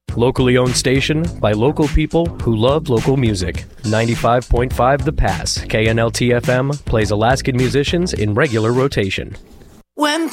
Locally owned station by local people who love local music. 95.5 The Pass, KNLT FM, plays Alaskan musicians in regular rotation. When